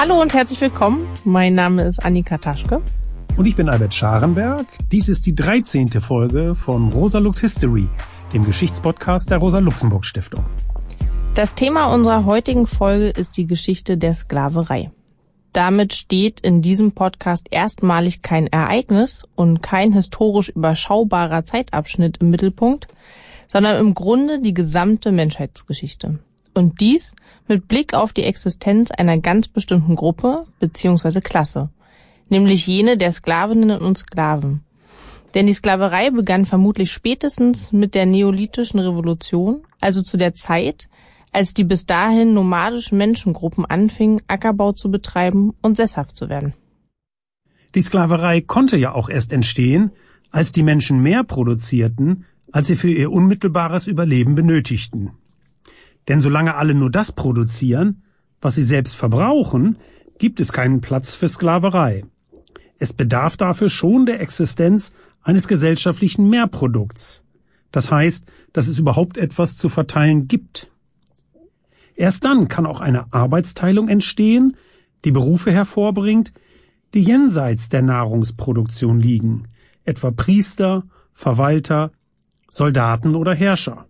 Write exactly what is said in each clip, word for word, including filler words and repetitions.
Hallo und herzlich willkommen. Mein Name ist Annika Taschke. Und ich bin Albert Scharenberg. Dies ist die dreizehnte Folge von Rosa Lux History, dem Geschichtspodcast der Rosa-Luxemburg-Stiftung. Das Thema unserer heutigen Folge ist die Geschichte der Sklaverei. Damit steht in diesem Podcast erstmalig kein Ereignis und kein historisch überschaubarer Zeitabschnitt im Mittelpunkt, sondern im Grunde die gesamte Menschheitsgeschichte. Und dies mit Blick auf die Existenz einer ganz bestimmten Gruppe bzw. Klasse, nämlich jene der Sklavinnen und Sklaven. Denn die Sklaverei begann vermutlich spätestens mit der Neolithischen Revolution, also zu der Zeit, als die bis dahin nomadischen Menschengruppen anfingen, Ackerbau zu betreiben und sesshaft zu werden. Die Sklaverei konnte ja auch erst entstehen, als die Menschen mehr produzierten, als sie für ihr unmittelbares Überleben benötigten. Denn solange alle nur das produzieren, was sie selbst verbrauchen, gibt es keinen Platz für Sklaverei. Es bedarf dafür schon der Existenz eines gesellschaftlichen Mehrprodukts. Das heißt, dass es überhaupt etwas zu verteilen gibt. Erst dann kann auch eine Arbeitsteilung entstehen, die Berufe hervorbringt, die jenseits der Nahrungsproduktion liegen, etwa Priester, Verwalter, Soldaten oder Herrscher.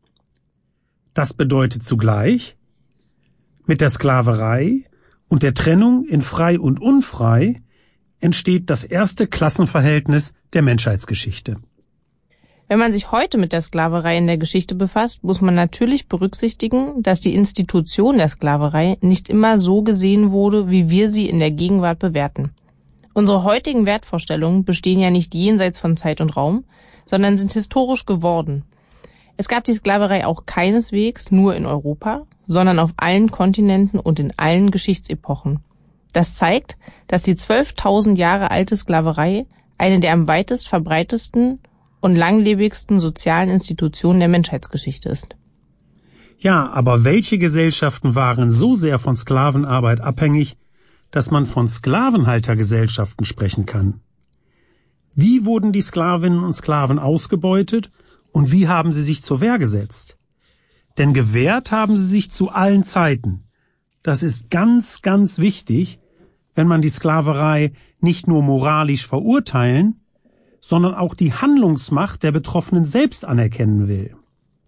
Das bedeutet zugleich, mit der Sklaverei und der Trennung in frei und unfrei entsteht das erste Klassenverhältnis der Menschheitsgeschichte. Wenn man sich heute mit der Sklaverei in der Geschichte befasst, muss man natürlich berücksichtigen, dass die Institution der Sklaverei nicht immer so gesehen wurde, wie wir sie in der Gegenwart bewerten. Unsere heutigen Wertvorstellungen bestehen ja nicht jenseits von Zeit und Raum, sondern sind historisch geworden. Es gab die Sklaverei auch keineswegs nur in Europa, sondern auf allen Kontinenten und in allen Geschichtsepochen. Das zeigt, dass die zwölftausend Jahre alte Sklaverei eine der am weitest verbreitetsten und langlebigsten sozialen Institutionen der Menschheitsgeschichte ist. Ja, aber welche Gesellschaften waren so sehr von Sklavenarbeit abhängig, dass man von Sklavenhaltergesellschaften sprechen kann? Wie wurden die Sklavinnen und Sklaven ausgebeutet und wie haben sie sich zur Wehr gesetzt? Denn gewehrt haben sie sich zu allen Zeiten. Das ist ganz, ganz wichtig, wenn man die Sklaverei nicht nur moralisch verurteilen, sondern auch die Handlungsmacht der Betroffenen selbst anerkennen will.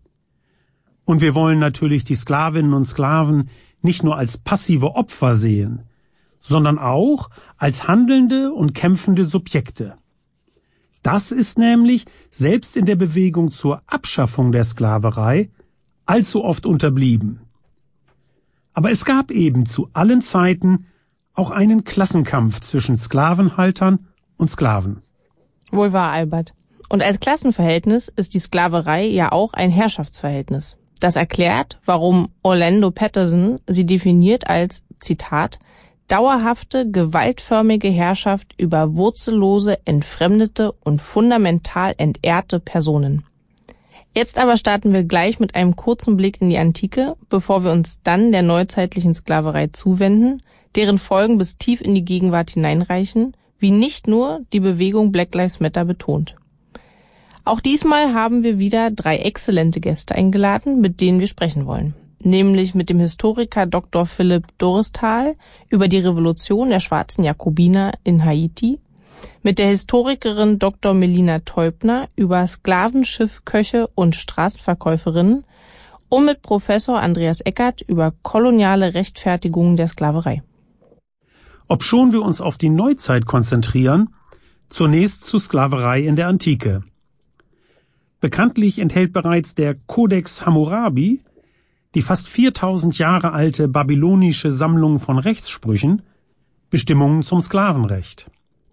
Und wir wollen natürlich die Sklavinnen und Sklaven nicht nur als passive Opfer sehen, sondern auch als handelnde und kämpfende Subjekte. Das ist nämlich selbst in der Bewegung zur Abschaffung der Sklaverei allzu oft unterblieben. Aber es gab eben zu allen Zeiten auch einen Klassenkampf zwischen Sklavenhaltern und Sklaven. Wohl wahr, Albert. Und als Klassenverhältnis ist die Sklaverei ja auch ein Herrschaftsverhältnis. Das erklärt, warum Orlando Patterson sie definiert als, Zitat, dauerhafte, gewaltförmige Herrschaft über wurzellose, entfremdete und fundamental entehrte Personen. Jetzt aber starten wir gleich mit einem kurzen Blick in die Antike, bevor wir uns dann der neuzeitlichen Sklaverei zuwenden, deren Folgen bis tief in die Gegenwart hineinreichen, wie nicht nur die Bewegung Black Lives Matter betont. Auch diesmal haben wir wieder drei exzellente Gäste eingeladen, mit denen wir sprechen wollen. Nämlich mit dem Historiker Doktor Philipp Doristal über die Revolution der schwarzen Jakobiner in Haiti, mit der Historikerin Doktor Melina Teubner über Sklavenschiffköche und Straßenverkäuferinnen und mit Professor Andreas Eckert über koloniale Rechtfertigungen der Sklaverei. Obschon wir uns auf die Neuzeit konzentrieren, zunächst zur Sklaverei in der Antike. Bekanntlich enthält bereits der Codex Hammurabi, die fast viertausend Jahre alte babylonische Sammlung von Rechtssprüchen, Bestimmungen zum Sklavenrecht.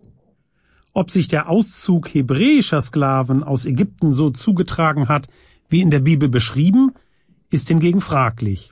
Ob sich der Auszug hebräischer Sklaven aus Ägypten so zugetragen hat, wie in der Bibel beschrieben, ist hingegen fraglich.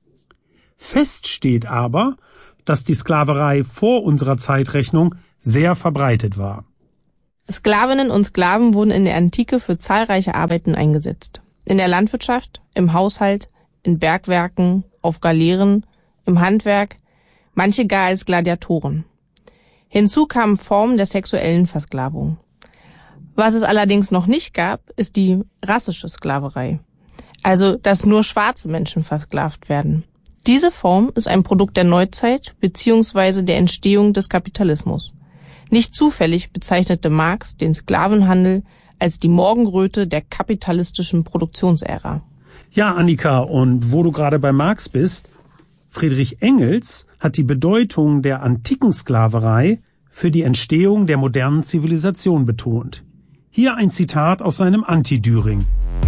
Fest steht aber, dass die Sklaverei vor unserer Zeitrechnung sehr verbreitet war. Sklavinnen und Sklaven wurden in der Antike für zahlreiche Arbeiten eingesetzt. In der Landwirtschaft, im Haushalt, in Bergwerken, auf Galeeren, im Handwerk, manche gar als Gladiatoren. Hinzu kamen Formen der sexuellen Versklavung. Was es allerdings noch nicht gab, ist die rassische Sklaverei. Also, dass nur schwarze Menschen versklavt werden. Diese Form ist ein Produkt der Neuzeit bzw. der Entstehung des Kapitalismus. Nicht zufällig bezeichnete Marx den Sklavenhandel als die Morgenröte der kapitalistischen Produktionsära. Ja, Annika, und wo du gerade bei Marx bist, Friedrich Engels hat die Bedeutung der antiken Sklaverei für die Entstehung der modernen Zivilisation betont. Hier ein Zitat aus seinem Anti-Düring.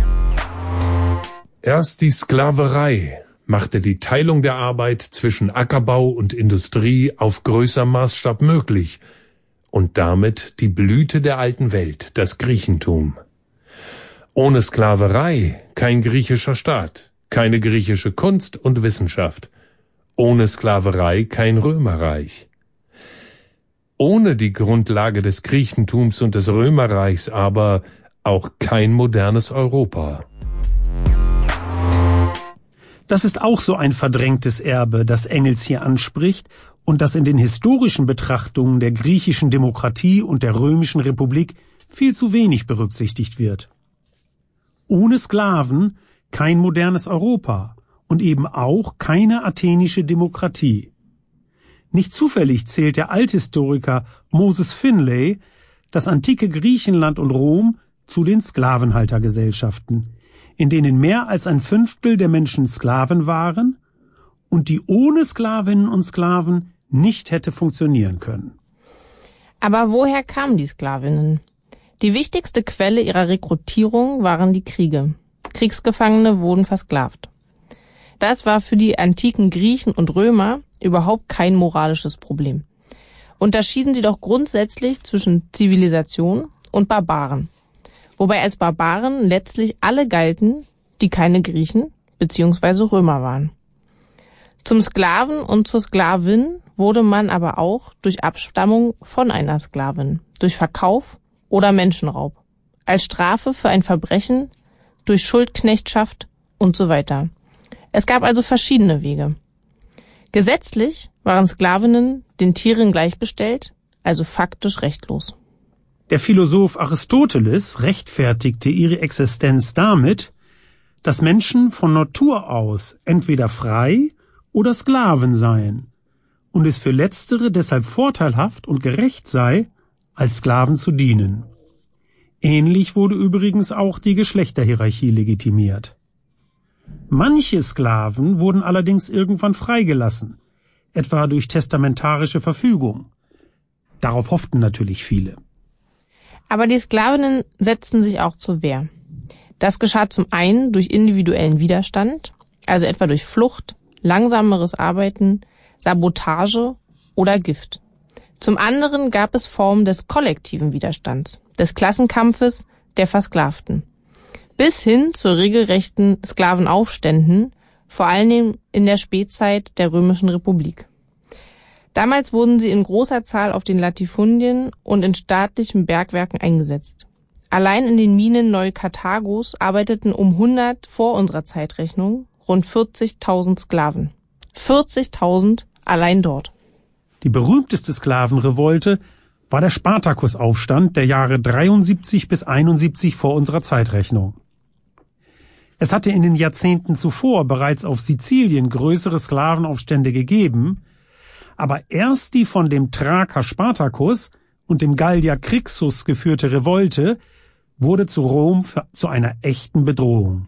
Erst die Sklaverei machte die Teilung der Arbeit zwischen Ackerbau und Industrie auf größerem Maßstab möglich und damit die Blüte der alten Welt, das Griechentum. Ohne Sklaverei kein griechischer Staat, keine griechische Kunst und Wissenschaft. Ohne Sklaverei kein Römerreich. Ohne die Grundlage des Griechentums und des Römerreichs aber auch kein modernes Europa. Das ist auch so ein verdrängtes Erbe, das Engels hier anspricht und das in den historischen Betrachtungen der griechischen Demokratie und der römischen Republik viel zu wenig berücksichtigt wird. Ohne Sklaven kein modernes Europa und eben auch keine athenische Demokratie. Nicht zufällig zählt der Althistoriker Moses Finlay das antike Griechenland und Rom zu den Sklavenhaltergesellschaften, in denen mehr als ein Fünftel der Menschen Sklaven waren und die ohne Sklavinnen und Sklaven nicht hätte funktionieren können. Aber woher kamen die Sklavinnen? Die wichtigste Quelle ihrer Rekrutierung waren die Kriege. Kriegsgefangene wurden versklavt. Das war für die antiken Griechen und Römer überhaupt kein moralisches Problem. Unterschieden sie doch grundsätzlich zwischen Zivilisation und Barbaren. Wobei als Barbaren letztlich alle galten, die keine Griechen bzw. Römer waren. Zum Sklaven und zur Sklavin wurde man aber auch durch Abstammung von einer Sklavin, durch Verkauf oder Menschenraub, als Strafe für ein Verbrechen, durch Schuldknechtschaft und so weiter. Es gab also verschiedene Wege. Gesetzlich waren Sklavinnen den Tieren gleichgestellt, also faktisch rechtlos. Der Philosoph Aristoteles rechtfertigte ihre Existenz damit, dass Menschen von Natur aus entweder frei oder Sklaven seien und es für Letztere deshalb vorteilhaft und gerecht sei, als Sklaven zu dienen. Ähnlich wurde übrigens auch die Geschlechterhierarchie legitimiert. Manche Sklaven wurden allerdings irgendwann freigelassen, etwa durch testamentarische Verfügung. Darauf hofften natürlich viele. Aber die Sklavinnen setzten sich auch zur Wehr. Das geschah zum einen durch individuellen Widerstand, also etwa durch Flucht, langsameres Arbeiten, Sabotage oder Gift. Zum anderen gab es Formen des kollektiven Widerstands, des Klassenkampfes der Versklavten, bis hin zu regelrechten Sklavenaufständen, vor allem in der Spätzeit der Römischen Republik. Damals wurden sie in großer Zahl auf den Latifundien und in staatlichen Bergwerken eingesetzt. Allein in den Minen Neu-Karthagos arbeiteten um hundert vor unserer Zeitrechnung rund vierzigtausend Sklaven. vierzigtausend allein dort. Die berühmteste Sklavenrevolte war der Spartakusaufstand der Jahre dreiundsiebzig bis einundsiebzig vor unserer Zeitrechnung. Es hatte in den Jahrzehnten zuvor bereits auf Sizilien größere Sklavenaufstände gegeben, aber erst die von dem Thraker Spartacus und dem Gallier Crixus geführte Revolte wurde zu Rom zu einer echten Bedrohung.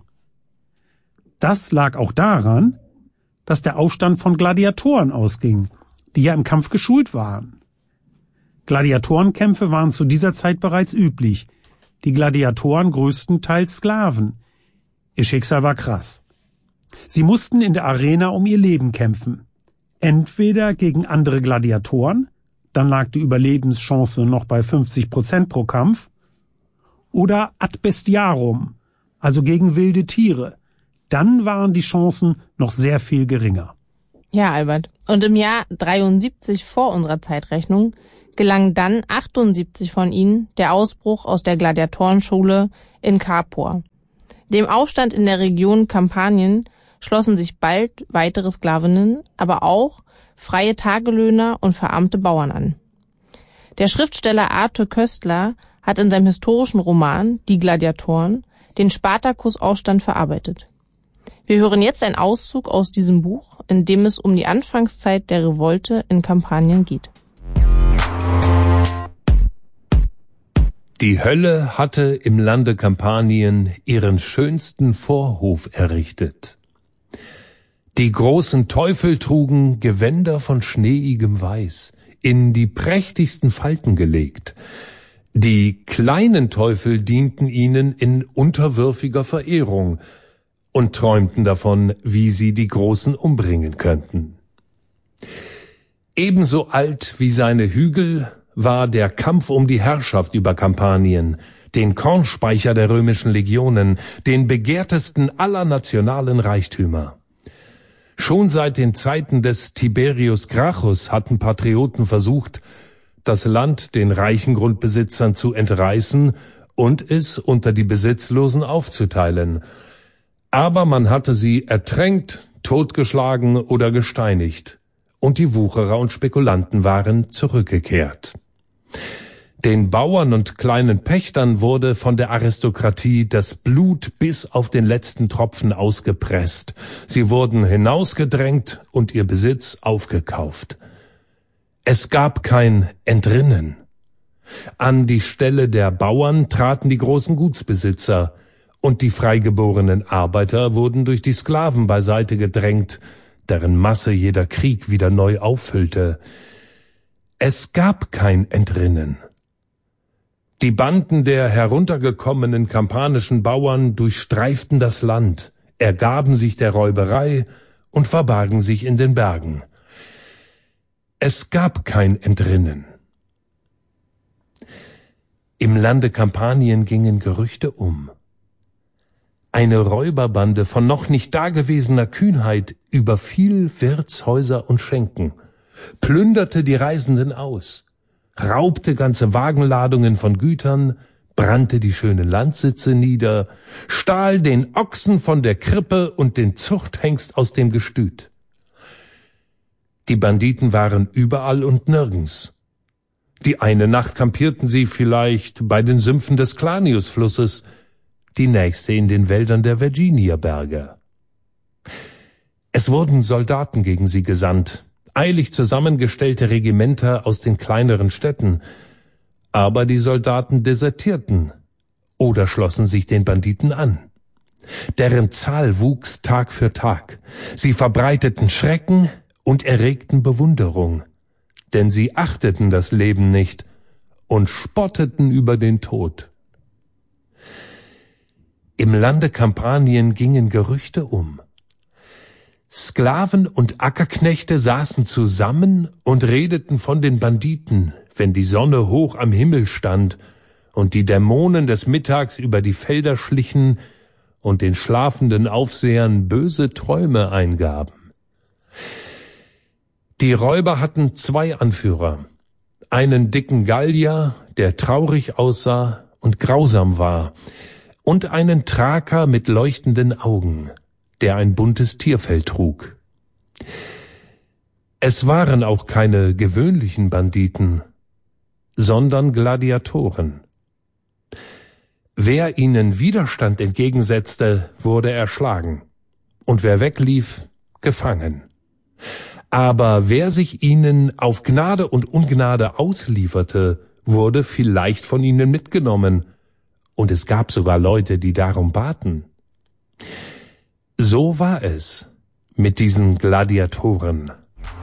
Das lag auch daran, dass der Aufstand von Gladiatoren ausging, die ja im Kampf geschult waren. Gladiatorenkämpfe waren zu dieser Zeit bereits üblich, die Gladiatoren größtenteils Sklaven. Ihr Schicksal war krass. Sie mussten in der Arena um ihr Leben kämpfen. Entweder gegen andere Gladiatoren, dann lag die Überlebenschance noch bei fünfzig Prozent pro Kampf, oder ad bestiarum, also gegen wilde Tiere. Dann waren die Chancen noch sehr viel geringer. Ja, Albert. Und im Jahr dreiundsiebzig vor unserer Zeitrechnung gelang dann achtundsiebzig von ihnen der Ausbruch aus der Gladiatorenschule in Capua. Dem Aufstand in der Region Kampanien schlossen sich bald weitere Sklavinnen, aber auch freie Tagelöhner und verarmte Bauern an. Der Schriftsteller Arthur Koestler hat in seinem historischen Roman Die Gladiatoren den Spartakusaufstand verarbeitet. Wir hören jetzt einen Auszug aus diesem Buch, in dem es um die Anfangszeit der Revolte in Kampanien geht. Die Hölle hatte im Lande Kampanien ihren schönsten Vorhof errichtet. Die großen Teufel trugen Gewänder von schneeigem Weiß, in die prächtigsten Falten gelegt. Die kleinen Teufel dienten ihnen in unterwürfiger Verehrung und träumten davon, wie sie die Großen umbringen könnten. Ebenso alt wie seine Hügel war der Kampf um die Herrschaft über Kampanien, den Kornspeicher der römischen Legionen, den begehrtesten aller nationalen Reichtümer. Schon seit den Zeiten des Tiberius Gracchus hatten Patrioten versucht, das Land den reichen Grundbesitzern zu entreißen und es unter die Besitzlosen aufzuteilen. Aber man hatte sie ertränkt, totgeschlagen oder gesteinigt, und die Wucherer und Spekulanten waren zurückgekehrt. Den Bauern und kleinen Pächtern wurde von der Aristokratie das Blut bis auf den letzten Tropfen ausgepresst. Sie wurden hinausgedrängt und ihr Besitz aufgekauft. Es gab kein Entrinnen. An die Stelle der Bauern traten die großen Gutsbesitzer, und die freigeborenen Arbeiter wurden durch die Sklaven beiseite gedrängt, deren Masse jeder Krieg wieder neu auffüllte. Es gab kein Entrinnen. Die Banden der heruntergekommenen kampanischen Bauern durchstreiften das Land, ergaben sich der Räuberei und verbargen sich in den Bergen. Es gab kein Entrinnen. Im Lande Kampanien gingen Gerüchte um. Eine Räuberbande von noch nicht dagewesener Kühnheit überfiel Wirtshäuser und Schenken, plünderte die Reisenden aus, raubte ganze Wagenladungen von Gütern, brannte die schönen Landsitze nieder, stahl den Ochsen von der Krippe und den Zuchthengst aus dem Gestüt. Die Banditen waren überall und nirgends. Die eine Nacht kampierten sie vielleicht bei den Sümpfen des Clanius-Flusses, die nächste in den Wäldern der Virginia-Berge. Es wurden Soldaten gegen sie gesandt, eilig zusammengestellte Regimenter aus den kleineren Städten, aber die Soldaten desertierten oder schlossen sich den Banditen an. Deren Zahl wuchs Tag für Tag. Sie verbreiteten Schrecken und erregten Bewunderung, denn sie achteten das Leben nicht und spotteten über den Tod. Im Lande Kampanien gingen Gerüchte um. Sklaven und Ackerknechte saßen zusammen und redeten von den Banditen, wenn die Sonne hoch am Himmel stand und die Dämonen des Mittags über die Felder schlichen und den schlafenden Aufsehern böse Träume eingaben. Die Räuber hatten zwei Anführer, einen dicken Gallier, der traurig aussah und grausam war, und einen Thraker mit leuchtenden Augen, der ein buntes Tierfell trug. Es waren auch keine gewöhnlichen Banditen, sondern Gladiatoren. Wer ihnen Widerstand entgegensetzte, wurde erschlagen, und wer weglief, gefangen. Aber wer sich ihnen auf Gnade und Ungnade auslieferte, wurde vielleicht von ihnen mitgenommen, und es gab sogar Leute, die darum baten. So war es mit diesen Gladiatoren.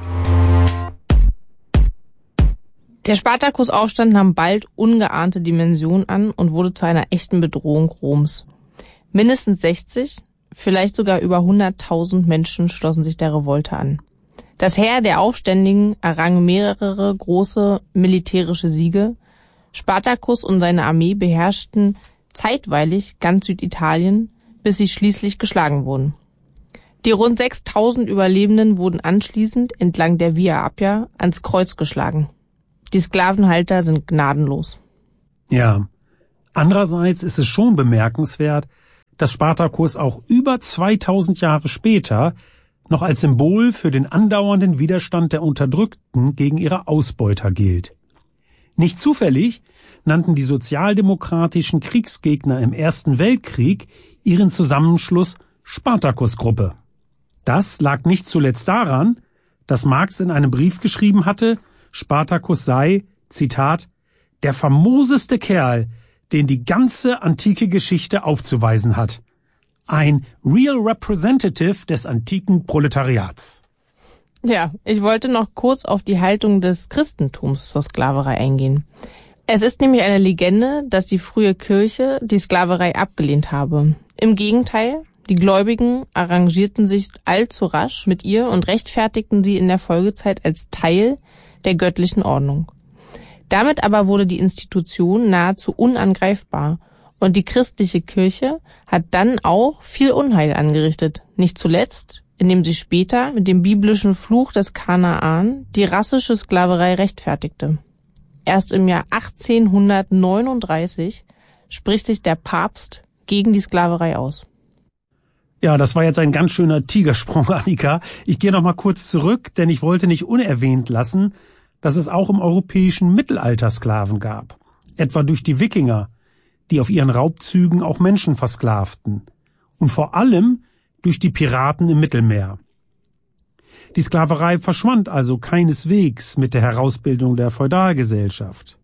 Der Spartakusaufstand nahm bald ungeahnte Dimensionen an und wurde zu einer echten Bedrohung Roms. Mindestens sechzig, vielleicht sogar über hunderttausend Menschen schlossen sich der Revolte an. Das Heer der Aufständigen errang mehrere große militärische Siege. Spartacus und seine Armee beherrschten zeitweilig ganz Süditalien, bis sie schließlich geschlagen wurden. Die rund sechstausend Überlebenden wurden anschließend entlang der Via Appia ans Kreuz geschlagen. Die Sklavenhalter sind gnadenlos. Ja, andererseits ist es schon bemerkenswert, dass Spartacus auch über zweitausend Jahre später noch als Symbol für den andauernden Widerstand der Unterdrückten gegen ihre Ausbeuter gilt. Nicht zufällig nannten die sozialdemokratischen Kriegsgegner im Ersten Weltkrieg ihren Zusammenschluss Spartakus-Gruppe. Das lag nicht zuletzt daran, dass Marx in einem Brief geschrieben hatte, Spartakus sei, Zitat, der famoseste Kerl, den die ganze antike Geschichte aufzuweisen hat. Ein Real Representative des antiken Proletariats. Ja, ich wollte noch kurz auf die Haltung des Christentums zur Sklaverei eingehen. Es ist nämlich eine Legende, dass die frühe Kirche die Sklaverei abgelehnt habe. Im Gegenteil, die Gläubigen arrangierten sich allzu rasch mit ihr und rechtfertigten sie in der Folgezeit als Teil der göttlichen Ordnung. Damit aber wurde die Institution nahezu unangreifbar und die christliche Kirche hat dann auch viel Unheil angerichtet, nicht zuletzt, indem sie später mit dem biblischen Fluch des Kanaan die rassische Sklaverei rechtfertigte. Erst im Jahr achtzehnhundertneununddreißig spricht sich der Papst gegen die Sklaverei aus. Ja, das war jetzt ein ganz schöner Tigersprung, Annika. Ich gehe noch mal kurz zurück, denn ich wollte nicht unerwähnt lassen, dass es auch im europäischen Mittelalter Sklaven gab. Etwa durch die Wikinger, die auf ihren Raubzügen auch Menschen versklavten. Und vor allem durch die Piraten im Mittelmeer. Die Sklaverei verschwand also keineswegs mit der Herausbildung der Feudalgesellschaft.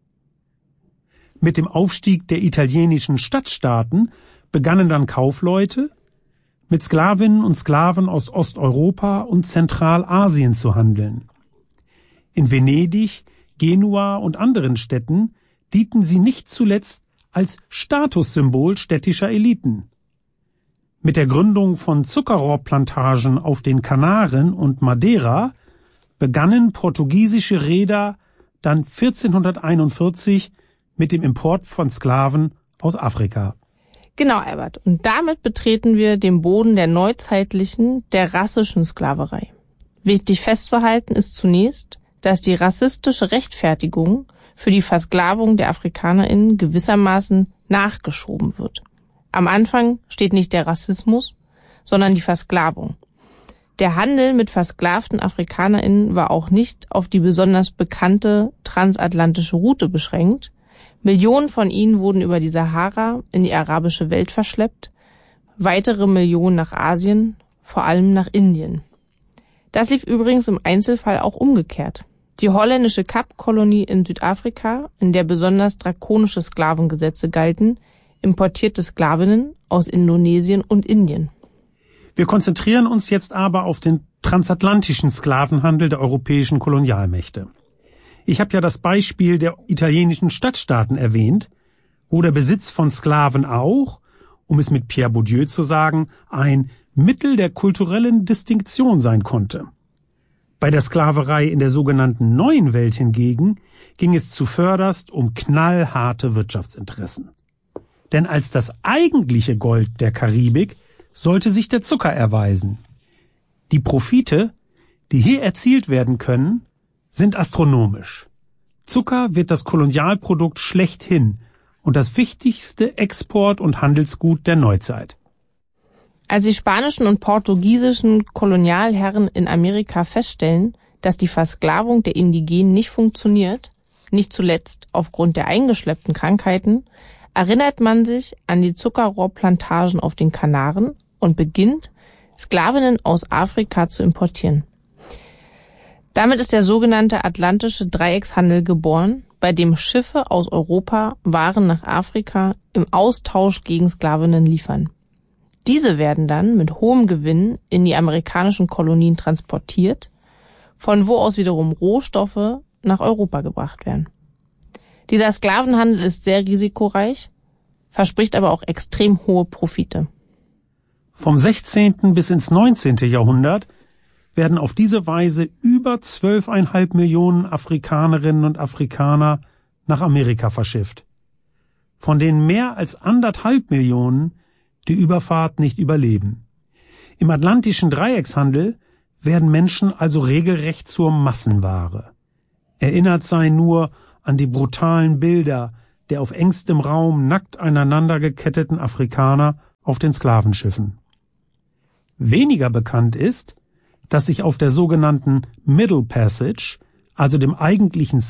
Mit dem Aufstieg der italienischen Stadtstaaten begannen dann Kaufleute, mit Sklavinnen und Sklaven aus Osteuropa und Zentralasien zu handeln. In Venedig, Genua und anderen Städten dienten sie nicht zuletzt als Statussymbol städtischer Eliten. Mit der Gründung von Zuckerrohrplantagen auf den Kanaren und Madeira begannen portugiesische Reeder dann vierzehnhunderteinundvierzig mit dem Import von Sklaven aus Afrika. Genau, Albert. Und damit betreten wir den Boden der neuzeitlichen, der rassischen Sklaverei. Wichtig festzuhalten ist zunächst, dass die rassistische Rechtfertigung für die Versklavung der AfrikanerInnen gewissermaßen nachgeschoben wird. Am Anfang steht nicht der Rassismus, sondern die Versklavung. Der Handel mit versklavten AfrikanerInnen war auch nicht auf die besonders bekannte transatlantische Route beschränkt. Millionen von ihnen wurden über die Sahara in die arabische Welt verschleppt, weitere Millionen nach Asien, vor allem nach Indien. Das lief übrigens im Einzelfall auch umgekehrt. Die holländische Kapkolonie in Südafrika, in der besonders drakonische Sklavengesetze galten, importierte Sklavinnen aus Indonesien und Indien. Wir konzentrieren uns jetzt aber auf den transatlantischen Sklavenhandel der europäischen Kolonialmächte. Ich habe ja das Beispiel der italienischen Stadtstaaten erwähnt, wo der Besitz von Sklaven auch, um es mit Pierre Bourdieu zu sagen, ein Mittel der kulturellen Distinktion sein konnte. Bei der Sklaverei in der sogenannten Neuen Welt hingegen ging es zuvörderst um knallharte Wirtschaftsinteressen. Denn als das eigentliche Gold der Karibik sollte sich der Zucker erweisen. Die Profite, die hier erzielt werden können, sind astronomisch. Zucker wird das Kolonialprodukt schlechthin und das wichtigste Export- und Handelsgut der Neuzeit. Als die spanischen und portugiesischen Kolonialherren in Amerika feststellen, dass die Versklavung der Indigenen nicht funktioniert, nicht zuletzt aufgrund der eingeschleppten Krankheiten, erinnert man sich an die Zuckerrohrplantagen auf den Kanaren und beginnt, Sklavinnen aus Afrika zu importieren. Damit ist der sogenannte atlantische Dreieckshandel geboren, bei dem Schiffe aus Europa Waren nach Afrika im Austausch gegen Sklavinnen liefern. Diese werden dann mit hohem Gewinn in die amerikanischen Kolonien transportiert, von wo aus wiederum Rohstoffe nach Europa gebracht werden. Dieser Sklavenhandel ist sehr risikoreich, verspricht aber auch extrem hohe Profite. Vom sechzehnten bis ins neunzehnte Jahrhundert werden auf diese Weise über zwölfeinhalb Millionen Afrikanerinnen und Afrikaner nach Amerika verschifft. Von denen mehr als anderthalb Millionen die Überfahrt nicht überleben. Im atlantischen Dreieckshandel werden Menschen also regelrecht zur Massenware. Erinnert sei nur an die brutalen Bilder der auf engstem Raum nackt aneinander geketteten Afrikaner auf den Sklavenschiffen. Weniger bekannt ist, dass sich auf der sogenannten Middle Passage, also dem eigentlichen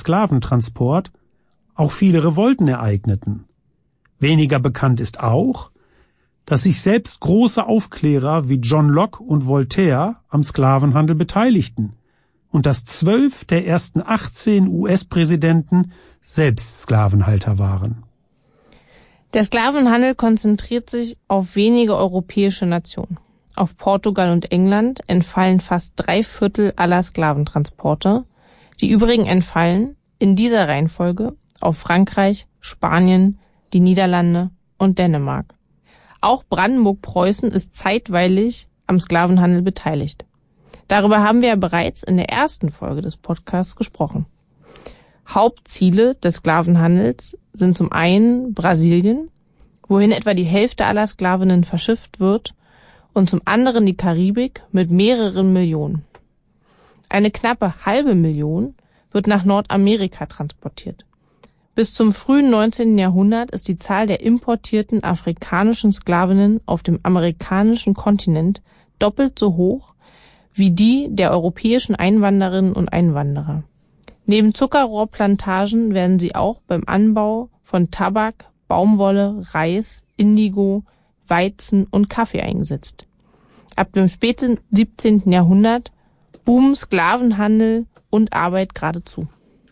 Sklaventransport, auch viele Revolten ereigneten. Weniger bekannt ist auch, dass sich selbst große Aufklärer wie John Locke und Voltaire am Sklavenhandel beteiligten und dass zwölf der ersten achtzehn U S-Präsidenten selbst Sklavenhalter waren. Der Sklavenhandel konzentriert sich auf wenige europäische Nationen. Auf Portugal und England entfallen fast drei Viertel aller Sklaventransporte. Die übrigen entfallen in dieser Reihenfolge auf Frankreich, Spanien, die Niederlande und Dänemark. Auch Brandenburg-Preußen ist zeitweilig am Sklavenhandel beteiligt. Darüber haben wir ja bereits in der ersten Folge des Podcasts gesprochen. Hauptziele des Sklavenhandels sind zum einen Brasilien, wohin etwa die Hälfte aller Sklavinnen verschifft wird, und zum anderen die Karibik mit mehreren Millionen. Eine knappe halbe Million wird nach Nordamerika transportiert. Bis zum frühen neunzehnten Jahrhundert ist die Zahl der importierten afrikanischen Sklavinnen auf dem amerikanischen Kontinent doppelt so hoch wie die der europäischen Einwanderinnen und Einwanderer. Neben Zuckerrohrplantagen werden sie auch beim Anbau von Tabak, Baumwolle, Reis, Indigo, Weizen und Kaffee eingesetzt. Ab dem späten siebzehnten Jahrhundert boomen Sklavenhandel und Arbeit geradezu.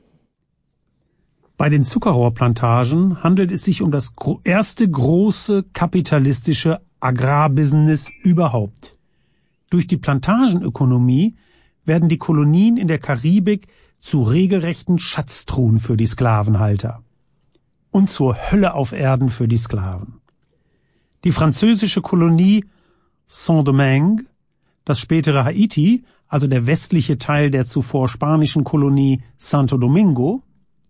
Bei den Zuckerrohrplantagen handelt es sich um das erste große kapitalistische Agrarbusiness überhaupt. Durch die Plantagenökonomie werden die Kolonien in der Karibik zu regelrechten Schatztruhen für die Sklavenhalter und zur Hölle auf Erden für die Sklaven. Die französische Kolonie Saint-Domingue, das spätere Haiti, also der westliche Teil der zuvor spanischen Kolonie Santo Domingo,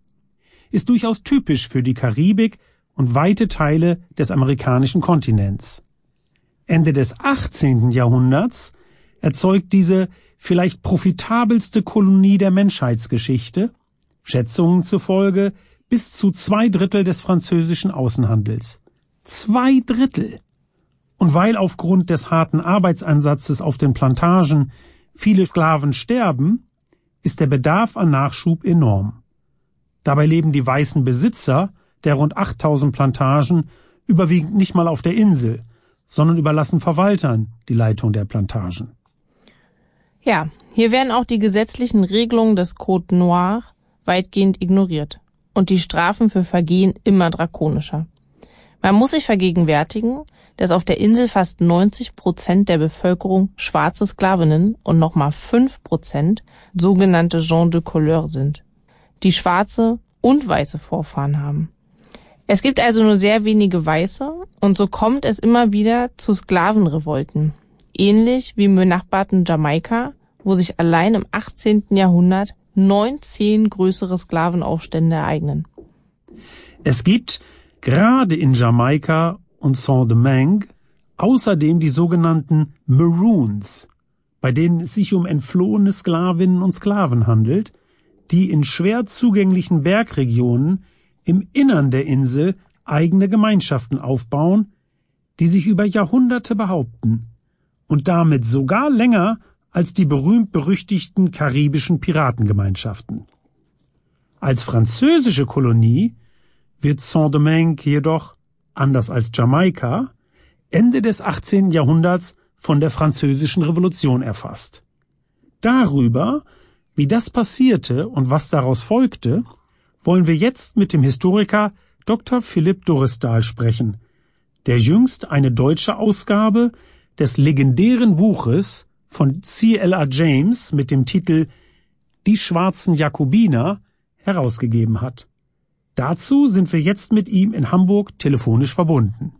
ist durchaus typisch für die Karibik und weite Teile des amerikanischen Kontinents. Ende des achtzehnten Jahrhunderts erzeugt diese vielleicht profitabelste Kolonie der Menschheitsgeschichte, Schätzungen zufolge bis zu zwei Drittel des französischen Außenhandels. Zwei Drittel! Und weil aufgrund des harten Arbeitseinsatzes auf den Plantagen viele Sklaven sterben, ist der Bedarf an Nachschub enorm. Dabei leben die weißen Besitzer der rund achttausend Plantagen überwiegend nicht mal auf der Insel, sondern überlassen Verwaltern die Leitung der Plantagen. Ja, hier werden auch die gesetzlichen Regelungen des Code Noir weitgehend ignoriert und die Strafen für Vergehen immer drakonischer. Man muss sich vergegenwärtigen, dass auf der Insel fast neunzig Prozent der Bevölkerung schwarze Sklavinnen und nochmal fünf Prozent sogenannte Gens de Couleur sind, die schwarze und weiße Vorfahren haben. Es gibt also nur sehr wenige Weiße und so kommt es immer wieder zu Sklavenrevolten, ähnlich wie im benachbarten Jamaika, wo sich allein im achtzehnten Jahrhundert neunzehn größere Sklavenaufstände ereignen. Es gibt gerade in Jamaika und Saint-Domingue außerdem die sogenannten Maroons, bei denen es sich um entflohene Sklavinnen und Sklaven handelt, die in schwer zugänglichen Bergregionen im Innern der Insel eigene Gemeinschaften aufbauen, die sich über Jahrhunderte behaupten und damit sogar länger als die berühmt-berüchtigten karibischen Piratengemeinschaften. Als französische Kolonie wird Saint-Domingue jedoch, anders als Jamaika, Ende des achtzehnten Jahrhunderts von der Französischen Revolution erfasst. Darüber, wie das passierte und was daraus folgte, wollen wir jetzt mit dem Historiker Doktor Philipp Doristal sprechen, der jüngst eine deutsche Ausgabe des legendären Buches von C L R James mit dem Titel Die schwarzen Jakobiner herausgegeben hat. Dazu sind wir jetzt mit ihm in Hamburg telefonisch verbunden.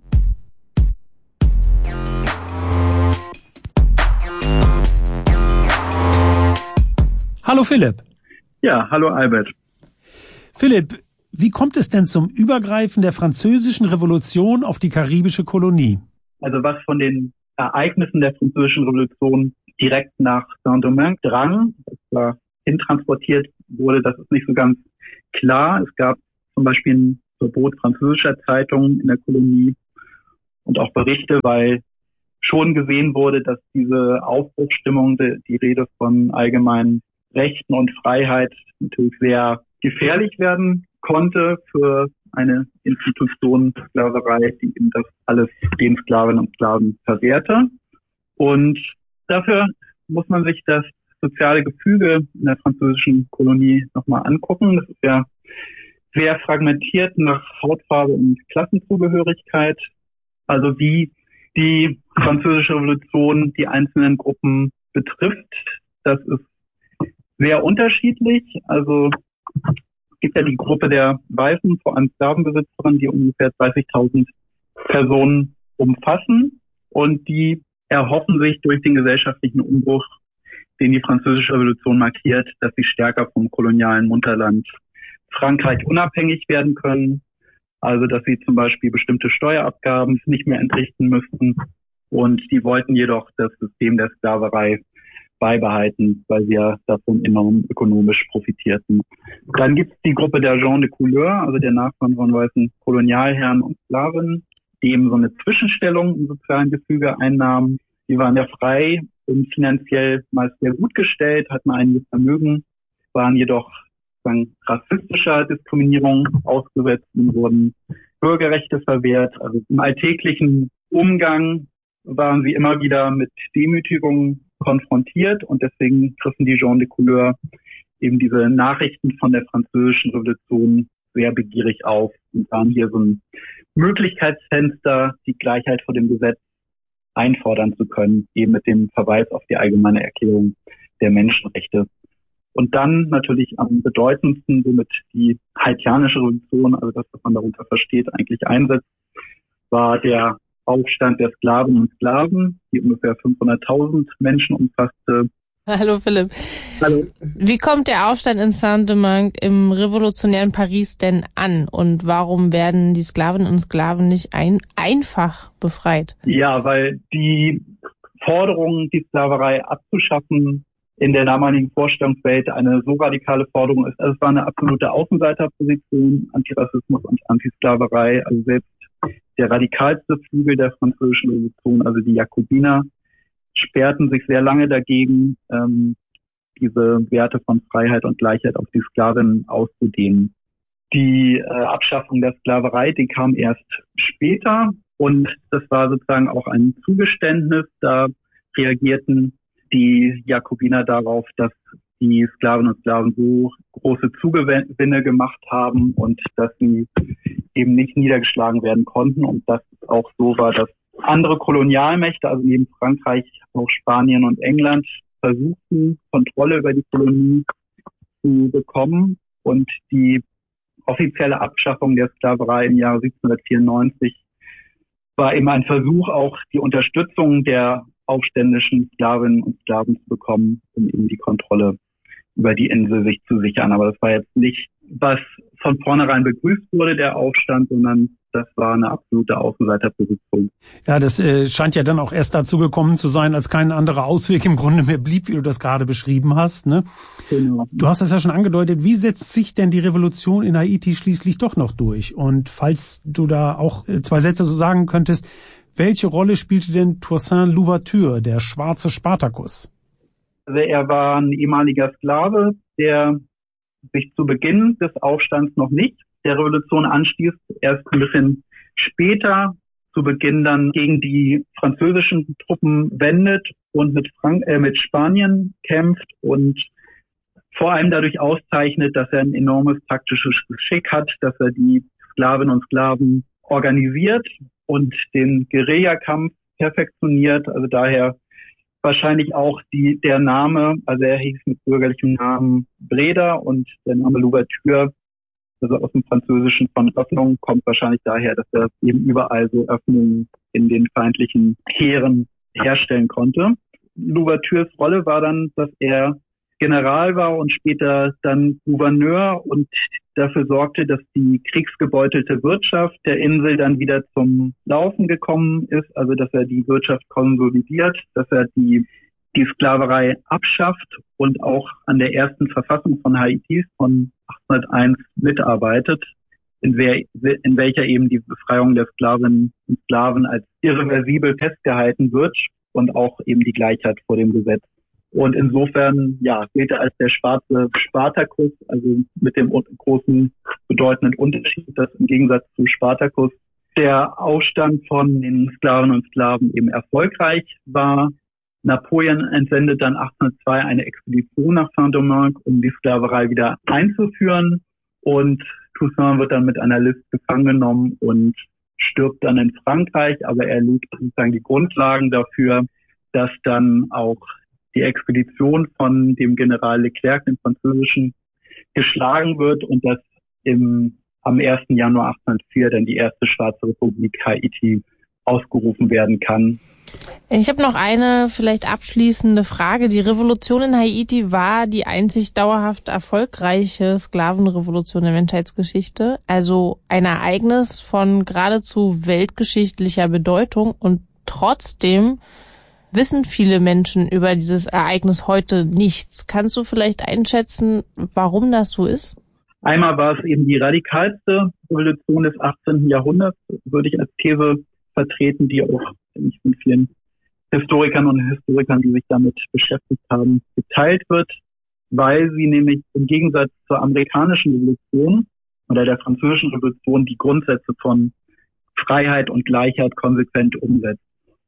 Hallo Philipp. Ja, hallo Albert. Philipp, wie kommt es denn zum Übergreifen der französischen Revolution auf die karibische Kolonie? Also was von den Ereignissen der französischen Revolution direkt nach Saint-Domingue drang, das war hintransportiert wurde, das ist nicht so ganz klar. Es gab zum Beispiel ein Verbot französischer Zeitungen in der Kolonie und auch Berichte, weil schon gesehen wurde, dass diese Aufbruchsstimmung, die, die Rede von allgemeinen Rechten und Freiheit natürlich sehr gefährlich werden konnte für eine Institution der Sklaverei, die eben das alles den Sklavinnen und Sklaven verwehrte. Und dafür muss man sich das soziale Gefüge in der französischen Kolonie nochmal angucken. Das ist ja sehr fragmentiert nach Hautfarbe und Klassenzugehörigkeit. Also wie die französische Revolution die einzelnen Gruppen betrifft, das ist sehr unterschiedlich. Also es gibt ja die Gruppe der Weißen, vor allem Sklavenbesitzerinnen, die ungefähr dreißigtausend Personen umfassen. Und die erhoffen sich durch den gesellschaftlichen Umbruch, den die französische Revolution markiert, dass sie stärker vom kolonialen Mutterland Frankreich unabhängig werden können. Also dass sie zum Beispiel bestimmte Steuerabgaben nicht mehr entrichten müssten. Und die wollten jedoch das System der Sklaverei beibehalten, weil sie ja davon enorm ökonomisch profitierten. Dann gibt es die Gruppe der Gens de Couleur, also der Nachfahren von weißen Kolonialherren und Sklaven, die eben so eine Zwischenstellung im sozialen Gefüge einnahmen. Die waren ja frei und finanziell meist sehr gut gestellt, hatten einiges Vermögen, waren jedoch sozusagen rassistischer Diskriminierung ausgesetzt und wurden Bürgerrechte verwehrt. Also im alltäglichen Umgang waren sie immer wieder mit Demütigungen konfrontiert und deswegen griffen die Gens de Couleur eben diese Nachrichten von der französischen Revolution sehr begierig auf und waren hier so ein Möglichkeitsfenster, die Gleichheit vor dem Gesetz einfordern zu können, eben mit dem Verweis auf die allgemeine Erklärung der Menschenrechte. Und dann natürlich am bedeutendsten, womit die haitianische Revolution, also das, was man darunter versteht, eigentlich einsetzt, war der Aufstand der Sklavinnen und Sklaven, die ungefähr fünfhunderttausend Menschen umfasste. Hallo Philipp. Hallo. Wie kommt der Aufstand in Saint-Domingue im revolutionären Paris denn an und warum werden die Sklavinnen und Sklaven nicht ein, einfach befreit? Ja, weil die Forderung, die Sklaverei abzuschaffen, in der damaligen Vorstellungswelt eine so radikale Forderung ist. Also es war eine absolute Außenseiterposition, Antirassismus und Antisklaverei, also selbst der radikalste Flügel der französischen Revolution, also die Jakobiner, sperrten sich sehr lange dagegen, ähm, diese Werte von Freiheit und Gleichheit auf die Sklavinnen auszudehnen. Die äh, Abschaffung der Sklaverei, die kam erst später und das war sozusagen auch ein Zugeständnis. Da reagierten die Jakobiner darauf, dass die Sklavinnen und Sklaven so große Zugewinne gemacht haben und dass sie eben nicht niedergeschlagen werden konnten und dass es auch so war, dass andere Kolonialmächte, also neben Frankreich auch Spanien und England, versuchten, Kontrolle über die Kolonie zu bekommen und die offizielle Abschaffung der Sklaverei im Jahre siebzehnhundertvierundneunzig war eben ein Versuch, auch die Unterstützung der aufständischen Sklavinnen und Sklaven zu bekommen, um eben die Kontrolle über die Insel sich zu sichern. Aber das war jetzt nicht, was von vornherein begrüßt wurde, der Aufstand, sondern das war eine absolute Außenseiterposition. Ja, das äh, scheint ja dann auch erst dazu gekommen zu sein, als kein anderer Ausweg im Grunde mehr blieb, wie du das gerade beschrieben hast. Ne? Genau. Du hast das ja schon angedeutet. Wie setzt sich denn die Revolution in Haiti schließlich doch noch durch? Und falls du da auch zwei Sätze so sagen könntest, welche Rolle spielte denn Toussaint Louverture, der schwarze Spartacus? Also er war ein ehemaliger Sklave, der sich zu Beginn des Aufstands noch nicht der Revolution anstieß, erst ein bisschen später zu Beginn dann gegen die französischen Truppen wendet und mit, Frank äh, mit Spanien kämpft und vor allem dadurch auszeichnet, dass er ein enormes taktisches Geschick hat, dass er die Sklavinnen und Sklaven organisiert und den Guerillakampf perfektioniert. Also daher wahrscheinlich auch die der Name, also er hieß mit bürgerlichem Namen Breda und der Name Louverture, also aus dem Französischen von Öffnung, kommt wahrscheinlich daher, dass er eben überall so Öffnungen in den feindlichen Heeren herstellen konnte. Louvertures Rolle war dann, dass er General war und später dann Gouverneur und dafür sorgte, dass die kriegsgebeutelte Wirtschaft der Insel dann wieder zum Laufen gekommen ist, also dass er die Wirtschaft konsolidiert, dass er die die Sklaverei abschafft und auch an der ersten Verfassung von Haiti von achtzehnhunderteins mitarbeitet, in, wer, in welcher eben die Befreiung der Sklavinnen und Sklaven als irreversibel festgehalten wird und auch eben die Gleichheit vor dem Gesetz Und insofern, ja, gilt er als der schwarze Spartacus, also mit dem großen bedeutenden Unterschied, dass im Gegensatz zu Spartacus der Aufstand von den Sklaven und Sklaven eben erfolgreich war. Napoleon entsendet dann achtzehnhundertzwei eine Expedition nach Saint-Domingue, um die Sklaverei wieder einzuführen. Und Toussaint wird dann mit einer List gefangen genommen und stirbt dann in Frankreich. Aber er legt sozusagen die Grundlagen dafür, dass dann auch die Expedition von dem General Leclerc, dem Französischen, geschlagen wird und dass im, am ersten Januar achtzehnhundertvier dann die erste Schwarze Republik Haiti ausgerufen werden kann. Ich habe noch eine vielleicht abschließende Frage. Die Revolution in Haiti war die einzig dauerhaft erfolgreiche Sklavenrevolution der Menschheitsgeschichte. Also ein Ereignis von geradezu weltgeschichtlicher Bedeutung. Und trotzdem wissen viele Menschen über dieses Ereignis heute nichts. Kannst du vielleicht einschätzen, warum das so ist? Einmal war es eben die radikalste Revolution des achtzehnten Jahrhunderts, würde ich als These vertreten, die auch nicht von vielen Historikern und Historikern, die sich damit beschäftigt haben, geteilt wird, weil sie nämlich im Gegensatz zur amerikanischen Revolution oder der französischen Revolution die Grundsätze von Freiheit und Gleichheit konsequent umsetzt.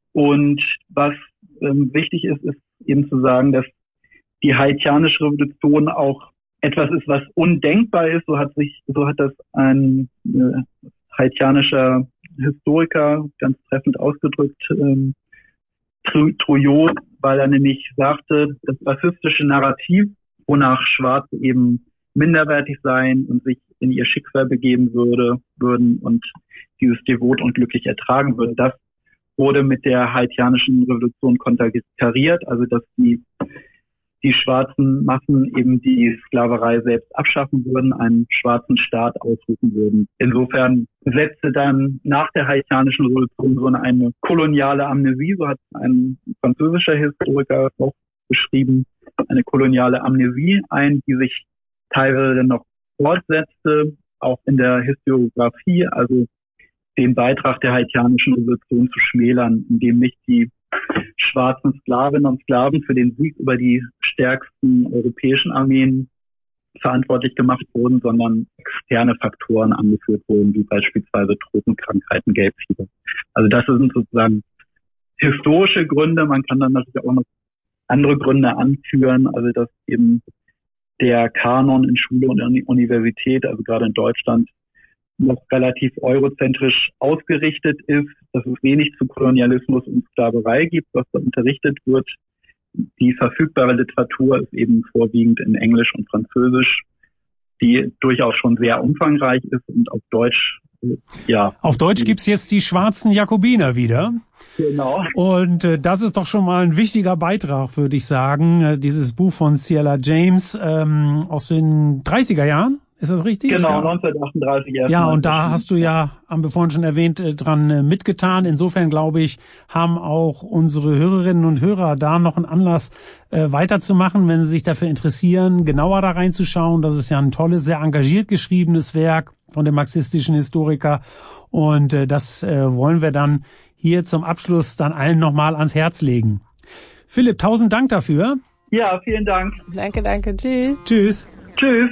Und was ähm, wichtig ist, ist eben zu sagen, dass die haitianische Revolution auch etwas ist, was undenkbar ist. So hat sich, so hat das ein äh, haitianischer Historiker ganz treffend ausgedrückt, ähm, Trouillot, weil er nämlich sagte, das rassistische Narrativ, wonach Schwarze eben minderwertig seien und sich in ihr Schicksal begeben würde, würden und dieses devot und glücklich ertragen würden, das wurde mit der haitianischen Revolution konterkariert, also dass die die schwarzen Massen eben die Sklaverei selbst abschaffen würden, einen schwarzen Staat ausrufen würden. Insofern setzte dann nach der haitianischen Revolution so eine koloniale Amnesie, so hat ein französischer Historiker auch beschrieben, eine koloniale Amnesie ein, die sich teilweise noch fortsetzte, auch in der Historiografie, also den Beitrag der haitianischen Revolution zu schmälern, indem nicht die schwarzen Sklavinnen und Sklaven für den Sieg über die stärksten europäischen Armeen verantwortlich gemacht wurden, sondern externe Faktoren angeführt wurden, wie beispielsweise Tropenkrankheiten, Gelbfieber. Also das sind sozusagen historische Gründe. Man kann dann natürlich auch noch andere Gründe anführen, also dass eben der Kanon in Schule und Universität, also gerade in Deutschland, noch relativ eurozentrisch ausgerichtet ist, dass es wenig zu Kolonialismus und Sklaverei gibt, was da unterrichtet wird. Die verfügbare Literatur ist eben vorwiegend in Englisch und Französisch, die durchaus schon sehr umfangreich ist und auf Deutsch, ja. Auf Deutsch gibt's jetzt die schwarzen Jakobiner wieder. Genau. Und äh, das ist doch schon mal ein wichtiger Beitrag, würde ich sagen. Äh, dieses Buch von Ciela James ähm, aus den dreißiger Jahren. Ist das richtig? Genau, ja. neunzehnhundertachtunddreißig erst. Ja, und da hast du ja, haben wir vorhin schon erwähnt, dran mitgetan. Insofern, glaube ich, haben auch unsere Hörerinnen und Hörer da noch einen Anlass, äh, weiterzumachen, wenn sie sich dafür interessieren, genauer da reinzuschauen. Das ist ja ein tolles, sehr engagiert geschriebenes Werk von dem marxistischen Historiker. Und äh, das äh, wollen wir dann hier zum Abschluss dann allen nochmal ans Herz legen. Philipp, tausend Dank dafür. Ja, vielen Dank. Danke, danke. Tschüss. Tschüss. Tschüss.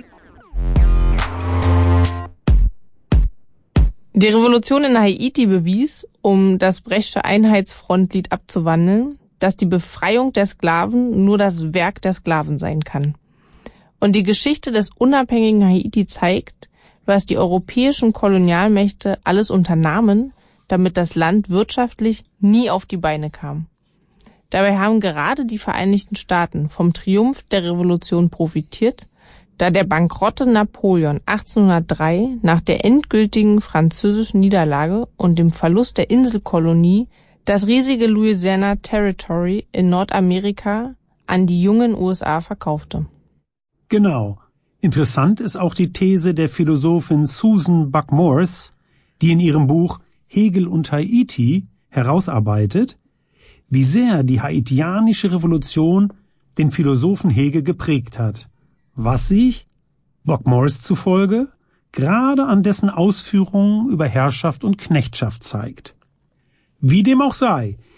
Die Revolution in Haiti bewies, um das Brechtsche Einheitsfrontlied abzuwandeln, dass die Befreiung der Sklaven nur das Werk der Sklaven sein kann. Und die Geschichte des unabhängigen Haiti zeigt, was die europäischen Kolonialmächte alles unternahmen, damit das Land wirtschaftlich nie auf die Beine kam. Dabei haben gerade die Vereinigten Staaten vom Triumph der Revolution profitiert, da der bankrotte Napoleon achtzehnhundertdrei nach der endgültigen französischen Niederlage und dem Verlust der Inselkolonie das riesige Louisiana Territory in Nordamerika an die jungen U S A verkaufte. Genau. Interessant ist auch die These der Philosophin Susan Buck-Morss, die in ihrem Buch Hegel und Haiti herausarbeitet, wie sehr die haitianische Revolution den Philosophen Hegel geprägt hat, was sich, Buck-Morss zufolge, gerade an dessen Ausführungen über Herrschaft und Knechtschaft zeigt. Wie dem auch sei,